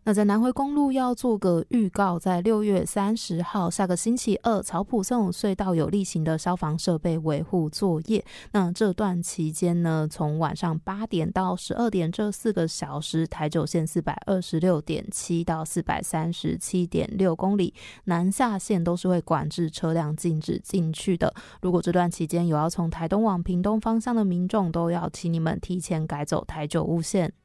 那在南回公路要做个预告，在6月30号下个星期二，草埔圣武隧道有例行的消防设备维护作业。那这段期间呢，从晚上8点到12点这4个小时，台九线 426.7 到 437.6 公里，南下线都是会管制车辆禁止进去的。如果这段期间有要从台东往屏东方向的民众，都要请你们提前改走台九雾线。